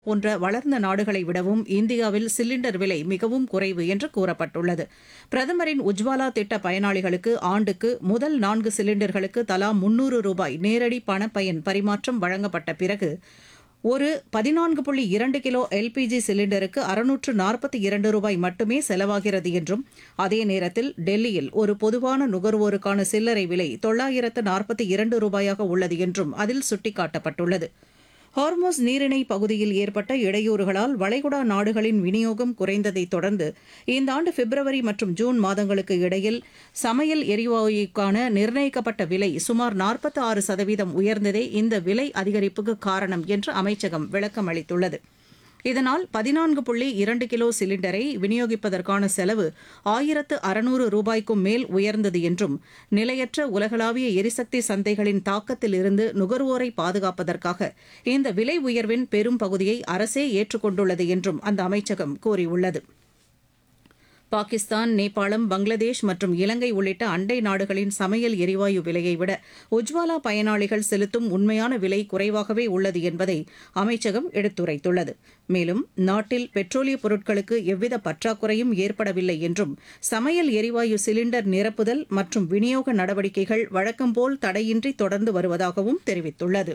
போன்ற வளர்ந்த நாடுகளை விடவும் இந்தியாவில் சிலிண்டர் விலை மிகவும் குறைவு என்று கூறப்பட்டுள்ளது. பிரதமரின் உஜ்வாலா திட்ட பயனாளிகளுக்கு ஆண்டுக்கு முதல் 4 சிலிண்டர்களுக்கு தலா ரூபாய் 300 நேரடி பணப்பயன் பரிமாற்றம் வழங்கப்பட்ட பிறகு ஒரு 14.2 கிலோ எல்பிஜி சிலிண்டருக்கு ரூபாய் 642 மட்டுமே செலவாகிறது என்றும், அதே நேரத்தில் டெல்லியில் ஒரு பொதுவான நுகர்வோருக்கான சில்லறை விலை 942 ரூபாயாக உள்ளது என்றும் அதில் சுட்டிக்காட்டப்பட்டுள்ளது. ஹார்மோஸ் நீரிணை பகுதியில் ஏற்பட்ட இடையூறுகளால் வளைகுடா நாடுகளின் விநியோகம் குறைந்ததைத் தொடர்ந்து இந்த ஆண்டு பிப்ரவரி மற்றும் ஜூன் மாதங்களுக்கு இடையில் சமையல் எரிவாயுக்கான நிர்ணயிக்கப்பட்ட விலை சுமார் 46% உயர்ந்ததே இந்த விலை அதிகரிப்புக்கு காரணம் என்று அமைச்சகம் விளக்கம் அளித்துள்ளது. இதனால் 14.2 கிலோ சிலிண்டரை விநியோகிப்பதற்கான செலவு 1600 ரூபாய்க்கும் மேல் உயர்ந்தது என்றும், நிலையற்ற உலகளாவிய எரிசக்தி சந்தைகளின் தாக்கத்திலிருந்து நுகர்வோரை பாதுகாப்பதற்காக இந்த விலை உயர்வின் பெரும் பகுதியை அரசே ஏற்றுக்கொண்டுள்ளது என்றும் அந்த அமைச்சகம் கூறியுள்ளது. பாகிஸ்தான், நேபாளம், பங்களாதேஷ் மற்றும் இலங்கை உள்ளிட்ட அண்டை நாடுகளின் சமையல் எரிவாயு விலையை விட உஜ்வாலா பயனாளிகள் செலுத்தும் உண்மையான விலை குறைவாகவே உள்ளது என்பதை அமைச்சகம் எடுத்துரைத்துள்ளது. மேலும் நாட்டில் பெட்ரோலிய பொருட்களுக்கு எவ்வித பற்றாக்குறையும் ஏற்படவில்லை என்றும், சமையல் எரிவாயு சிலிண்டர் நிரப்புதல் மற்றும் விநியோக நடவடிக்கைகள் வழக்கம்போல் தடையின்றி தொடர்ந்து வருவதாகவும் தெரிவித்துள்ளது.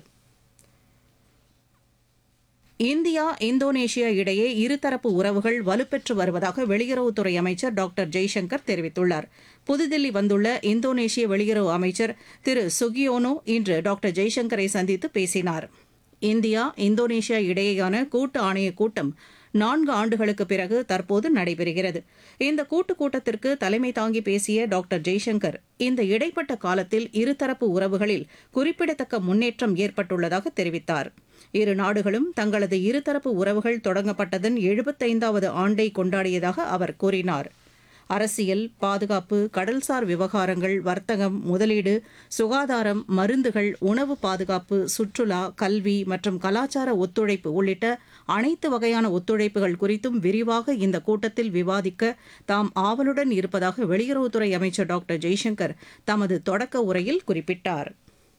இந்தியா, இந்தோனேஷியா இடையே இருதரப்பு உறவுகள் வலுப்பெற்று வருவதாக வெளியுறவுத்துறை அமைச்சர் டாக்டர் ஜெய்சங்கர் தெரிவித்துள்ளார். புதுதில்லி வந்துள்ள இந்தோனேஷிய வெளியுறவு அமைச்சர் திரு சுகியோனோ இன்று டாக்டர் ஜெய்சங்கரை சந்தித்து பேசினார். இந்தியா, இந்தோனேஷியா இடையேயான கூட்டு ஆணையக் கூட்டம் 4 ஆண்டுகளுக்கு பிறகு தற்போது நடைபெறுகிறது. இந்த கூட்டத்திற்கு தலைமை தாங்கி பேசிய டாக்டர் ஜெய்சங்கர், இந்த இடைப்பட்ட காலத்தில் இருதரப்பு உறவுகளில் குறிப்பிடத்தக்க முன்னேற்றம் ஏற்பட்டுள்ளதாக தெரிவித்தார். இரு நாடுகளும் தங்களது இருதரப்பு உறவுகள் தொடங்கப்பட்டதன் 75வது ஆண்டை கொண்டாடியதாக அவர் கூறினார். அரசியல், பாதுகாப்பு, கடல்சார் விவகாரங்கள், வர்த்தகம், முதலீடு, சுகாதாரம், மருந்துகள், உணவு பாதுகாப்பு, சுற்றுலா, கல்வி மற்றும் கலாச்சார ஒத்துழைப்பு உள்ளிட்ட அனைத்து வகையான ஒத்துழைப்புகள் குறித்தும் விரிவாக இந்த கூட்டத்தில் விவாதிக்க தாம் ஆவலுடன் இருப்பதாக வெளியுறவுத்துறை அமைச்சர் டாக்டர் ஜெய்சங்கர் தமது தொடக்க உரையில் குறிப்பிட்டார்.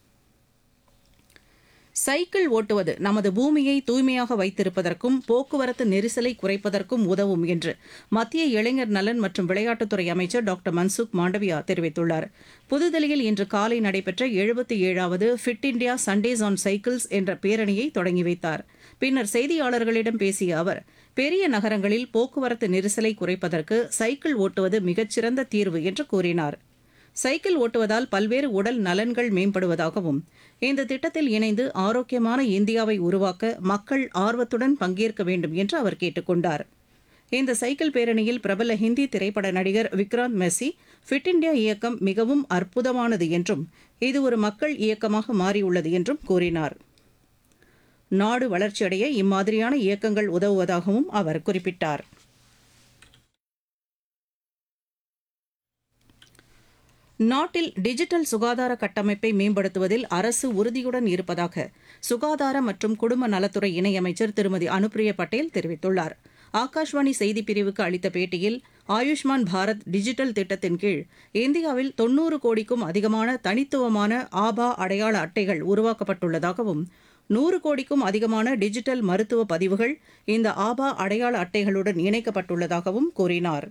சைக்கிள் ஓட்டுவது நமது பூமியை தூய்மையாக வைத்திருப்பதற்கும் போக்குவரத்து நெரிசலை குறைப்பதற்கும் உதவும் என்று மத்திய இளைஞர் நலன் மற்றும் விளையாட்டுத்துறை அமைச்சர் டாக்டர் மன்சுக் மாண்டவியா தெரிவித்துள்ளார். புதுதில்லியில் இன்று காலை நடைபெற்ற 77வது fit India Sundays on cycles என்ற பேரணியை தொடங்கி வைத்தார். பின்னர் செய்தியாளர்களிடம் பேசிய அவர், பெரிய நகரங்களில் போக்குவரத்து நெரிசலை குறைப்பதற்கு சைக்கிள் ஓட்டுவது மிகச்சிறந்த தீர்வு என்று கூறினார். சைக்கிள் ஓட்டுவதால் பல்வேறு உடல் நலன்கள் மேம்படுவதாகவும், இந்த திட்டத்தில் இணைந்து ஆரோக்கியமான இந்தியாவை உருவாக்க மக்கள் ஆர்வத்துடன் பங்கேற்க வேண்டும் என்று அவர் கேட்டுக் கொண்டார். இந்த சைக்கிள் பேரணியில் பிரபல ஹிந்தி திரைப்பட நடிகர் விக்ராந்த் மெஸ்ஸி, ஃபிட் இண்டியா இயக்கம் மிகவும் அற்புதமானது என்றும், இது ஒரு மக்கள் இயக்கமாக மாறியுள்ளது என்றும் கூறினார். நாடு வளர்ச்சியடைய இம்மாதிரியான இயக்கங்கள் உதவுவதாகவும் அவர் குறிப்பிட்டார். நாட்டில் டிஜிட்டல் சுகாதார கட்டமைப்பை மேம்படுத்துவதில் அரசு உறுதியுடன் இருப்பதாக சுகாதார மற்றும் குடும்ப நலத்துறை இணையமைச்சர் திருமதி அனுப்பிரியா பட்டேல் தெரிவித்துள்ளார். ஆகாஷ்வாணி செய்திப்பிரிவுக்கு அளித்த பேட்டியில், ஆயுஷ்மான் பாரத் டிஜிட்டல் திட்டத்தின் கீழ் இந்தியாவில் 90 கோடிக்கும் அதிகமான தனித்துவமான ஆபா அடையாள அட்டைகள் உருவாக்கப்பட்டுள்ளதாகவும், 100 கோடிக்கும் அதிகமான டிஜிட்டல் மருத்துவ பதிவுகள் இந்த ஆபா அடையாள அட்டைகளுடன் இணைக்கப்பட்டுள்ளதாகவும் கூறினார்.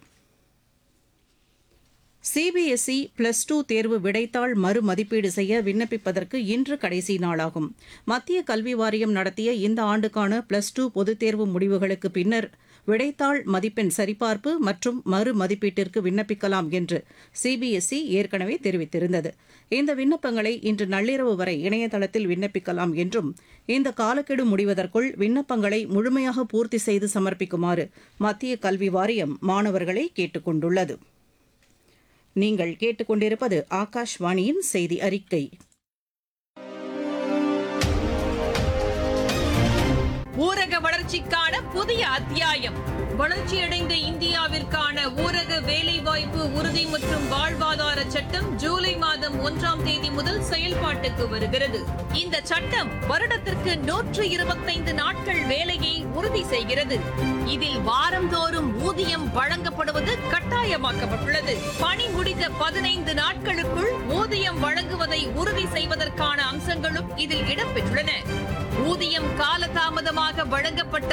சிபிஎஸ்இ +2 தேர்வு விடைத்தாள் மறுமதிப்பீடு செய்ய விண்ணப்பிப்பதற்கு இன்று கடைசி நாளாகும். மத்திய கல்வி வாரியம் நடத்திய இந்த ஆண்டுக்கான +2 பொதுத் தேர்வு முடிவுகளுக்கு பின்னர் விடைத்தாள் மதிப்பெண் சரிபார்ப்பு மற்றும் மறுமதிப்பீட்டிற்கு விண்ணப்பிக்கலாம் என்று சிபிஎஸ்இ ஏற்கனவே தெரிவித்திருந்தது. இந்த விண்ணப்பங்களை இன்று நள்ளிரவு வரை இணையதளத்தில் விண்ணப்பிக்கலாம் என்றும், இந்த காலக்கெடு முடிவதற்குள் விண்ணப்பங்களை முழுமையாக பூர்த்தி செய்து சமர்ப்பிக்குமாறு மத்திய கல்வி வாரியம் மாணவர்களை கேட்டுக் கொண்டுள்ளது. நீங்கள் கேட்டுக்கொண்டிருப்பது ஆகாஷ்வாணியின் செய்தி அறிக்கை. ஊரக வளர்ச்சிக்கான புதிய அத்தியாயம். வளர்ச்சியடைந்த இந்தியாவிற்கான ஊரக வேலைவாய்ப்பு உறுதி மற்றும் வாழ்வாதார சட்டம் ஜூலை மாதம் 1ஆம் தேதி முதல் செயல்பாட்டுக்கு வருகிறது. இந்த சட்டம் வருடத்திற்கு 125 நாட்கள் வேலையை உறுதி செய்கிறது. இதில் வாரந்தோறும் ஊதியம் வழங்கப்படுவது கட்டாயமாக்கப்பட்டுள்ளது. பணி முடிந்த 15 நாட்களுக்குள் ஊதியம் வழங்குவதை உறுதி செய்வதற்கான அம்சங்களும் இதில் இடம்பெற்றுள்ளன. ஊதியம் காலதாமதமாக வழங்கப்பட்ட